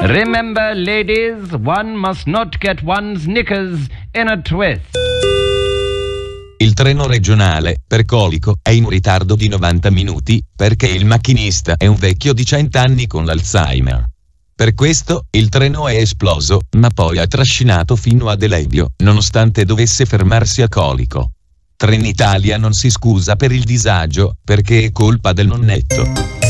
Remember, ladies, one must not get one's knickers in a twist. Il treno regionale, per Colico, è in ritardo di 90 minuti, perché il macchinista è un vecchio di 100 anni con l'Alzheimer. Per questo, il treno è esploso, ma poi ha trascinato fino ad Elebbio, nonostante dovesse fermarsi a Colico. Trenitalia non si scusa per il disagio, perché è colpa del nonnetto.